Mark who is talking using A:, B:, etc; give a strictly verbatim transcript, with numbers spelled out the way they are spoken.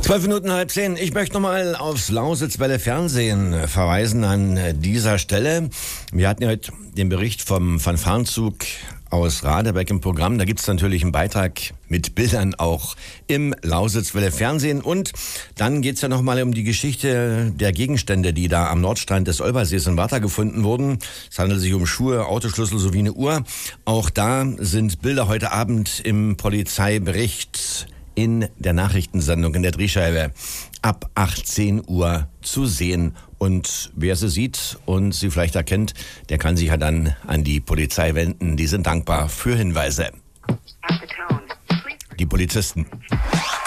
A: Zwölf Minuten halb zehn. Ich möchte nochmal aufs Lausitzwelle Fernsehen verweisen an dieser Stelle. Wir hatten ja heute den Bericht vom Fanfarenzug aus Radebeck im Programm. Da gibt es natürlich einen Beitrag mit Bildern auch im Lausitzwelle Fernsehen. Und dann geht es ja nochmal um die Geschichte der Gegenstände, die da am Nordstrand des Olbersees in Warta gefunden wurden. Es handelt sich um Schuhe, Autoschlüssel sowie eine Uhr. Auch da sind Bilder heute Abend im Polizeibericht in der Nachrichtensendung in der Drehscheibe ab achtzehn Uhr zu sehen. Und wer sie sieht und sie vielleicht erkennt, der kann sich ja dann an die Polizei wenden. Die sind dankbar für Hinweise. Die Polizisten.